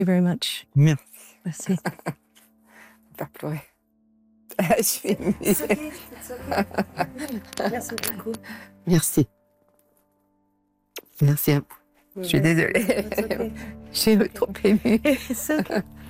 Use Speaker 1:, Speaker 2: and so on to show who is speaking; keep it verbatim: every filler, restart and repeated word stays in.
Speaker 1: you very much.
Speaker 2: Merci.
Speaker 1: Merci.
Speaker 2: Faire pleurer. Je suis émue.
Speaker 1: It's okay, it's okay. Merci beaucoup.
Speaker 2: Merci. Merci à vous. Je suis désolée.
Speaker 1: It's okay.
Speaker 2: Je suis trop émue.
Speaker 1: It's okay.